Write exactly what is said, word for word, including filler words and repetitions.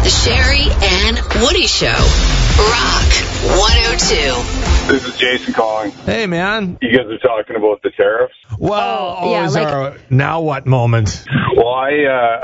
The Sherry and Woody Show. Rock one oh two. This is Jason calling. Hey, man. You guys are talking about the tariffs. Well, Oh, yeah, always like- our now what moment. Well, I uh,